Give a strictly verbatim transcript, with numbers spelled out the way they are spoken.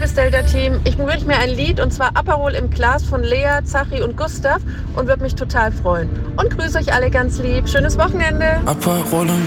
liebes Delta-Team. Ich wünsche mir ein Lied und zwar Aperol im Glas von Lea, Zachi und Gustav und würde mich total freuen. Und grüße euch alle ganz lieb. Schönes Wochenende. Aperol im